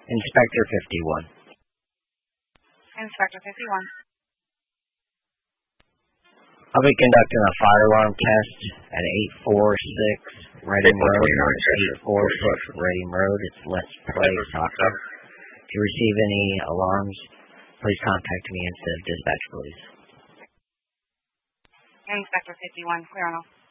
Inspector 51. Inspector 51. I'll be conducting a fire alarm test at 846 Reading Road, 84 Reading Road. It's Let's Play Soccer. If you receive any alarms, please contact me instead of dispatch police. Inspector 51, clear on all.